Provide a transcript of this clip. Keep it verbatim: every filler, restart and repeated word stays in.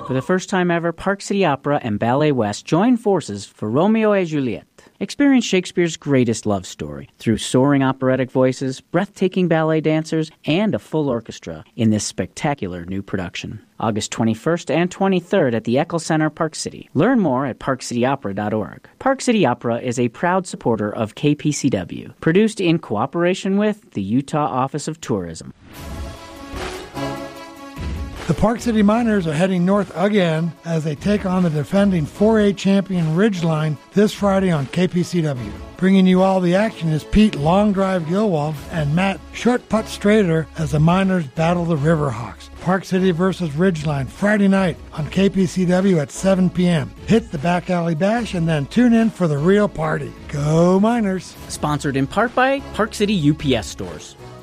For the first time ever, Park City Opera and Ballet West join forces for Romeo et Juliet. Experience Shakespeare's greatest love story through soaring operatic voices, breathtaking ballet dancers, and a full orchestra in this spectacular new production. August twenty-first and twenty-third at the Eccles Center, Park City. Learn more at park city opera dot org. Park City Opera is a proud supporter of K P C W, produced in cooperation with the Utah Office of Tourism. The Park City Miners are heading north again as they take on the defending four A champion Ridgeline this Friday on K P C W. Bringing you all the action is Pete Long Drive Gilwald and Matt Short Putt Strader as the Miners battle the Riverhawks. Park City versus Ridgeline Friday night on K P C W at seven p.m. Hit the back alley bash and then tune in for the real party. Go Miners! Sponsored in part by Park City U P S Stores.